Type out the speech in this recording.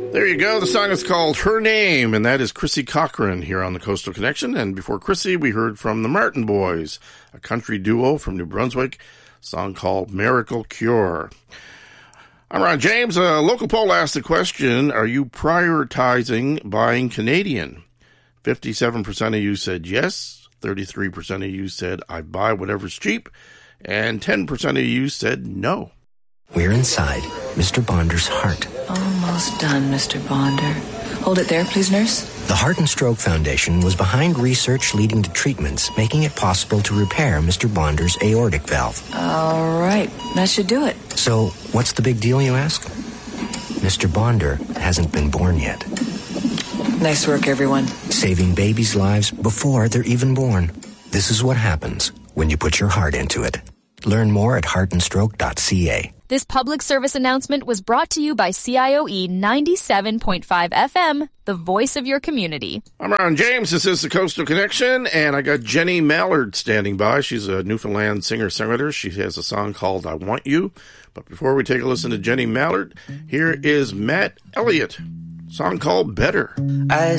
There you go. The song is called Her Name, and that is Chrissy Cochran here on the Coastal Connection. And before Chrissy, we heard from the Martin Boys, a country duo from New Brunswick, a song called Miracle Cure. I'm Ron James. A local poll asked the question, are you prioritizing buying Canadian? 57% of you said yes, 33% of you said I buy whatever's cheap, and 10% of you said no. We're inside Mr. Bonder's heart. Almost done, Mr. Bonder. Hold it there, please, nurse. The Heart and Stroke Foundation was behind research leading to treatments, making it possible to repair Mr. Bonder's aortic valve. All right, that should do it. So, what's the big deal, you ask? Mr. Bonder hasn't been born yet. Nice work, everyone. Saving babies' lives before they're even born. This is what happens when you put your heart into it. Learn more at heartandstroke.ca. This public service announcement was brought to you by CIOE 97.5 FM, the voice of your community. I'm Ron James. This is the Coastal Connection, and I got Jenny Mallard standing by. She's a Newfoundland singer-songwriter. She has a song called I Want You. But before we take a listen to Jenny Mallard, here is Matt Elliott, a song called Better. I